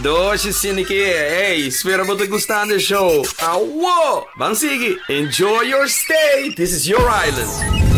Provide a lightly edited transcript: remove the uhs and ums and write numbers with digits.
Doce cine que é. Ei, espero você gostar do show. Vamos seguir. Enjoy your stay. This is your island.